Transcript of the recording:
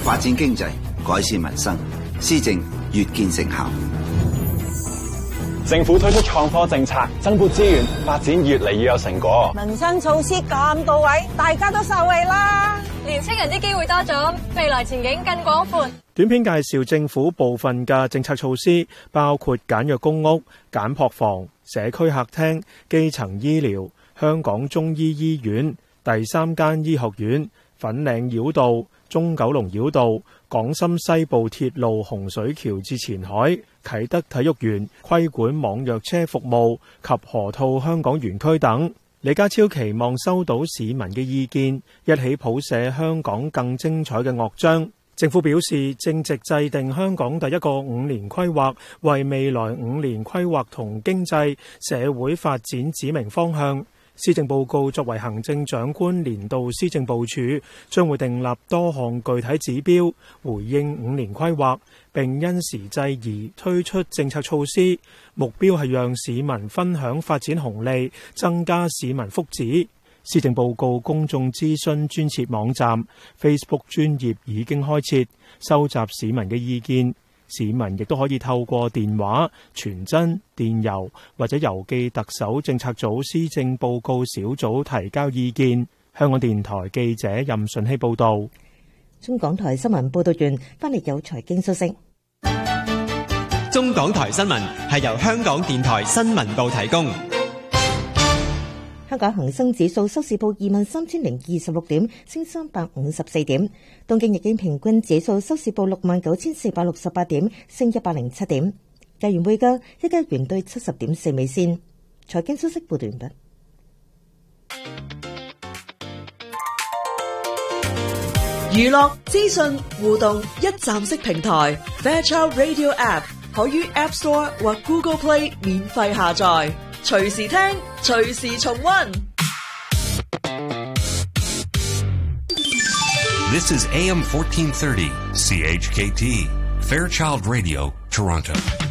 發展經濟，改善民生，施政越見成效。 政府推出創科政策，增撥資源，發展越嚟越有成果。 民生措施咁到位，大家都受惠啦。 年青人啲機會多咗，未來前景更廣闊。 短片介紹政府部分嘅政策措施，包括簡約公屋、簡樸房、社區客廳、基層醫療、香港中醫醫院、第3間醫學院、粉嶺繞道、中九龍繞道、港深西部鐵路洪水橋至前海、啟德體育園、規管網約車服務及河套香港園區等。李家超期望收到市民嘅意見，一起譜寫香港更精彩嘅樂章。政府表示，正值制定香港第一個5年規劃，為未來5年規劃同經濟社會發展指明方向。施政報告作為行政長官年度施政部署，將會訂立多項具體指標，回應5年規劃，並因時制宜推出政策措施，目標係讓市民分享發展紅利，增加市民福祉。施政報告公眾諮詢專設網站 Facebook 專頁已經開設，收集市民嘅意見。市民亦都可以透過電話、傳真、電郵或者郵寄特首政策組施政報告小組提交意見。香港電台記者任順希報導。 中港台新聞報導完，翻嚟有財經消息。 中港台新聞係由香港電台新聞部提供。 香港恒生指數收市報23,026點，升354點。東京日經平均指數收市報69,468點，升107點。日元匯價一加元兌70.4美仙。財經消息報道完畢。 娛樂資訊互動一站式平台 Fairchild Radio App 可於 App Store 或 Google Play 免費下載，隨時聽，隨時重溫。 This is AM 1430 CHKT Fairchild Radio Toronto.